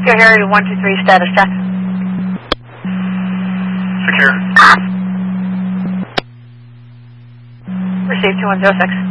Secure Harry 123 status check. Secure. Received 2106.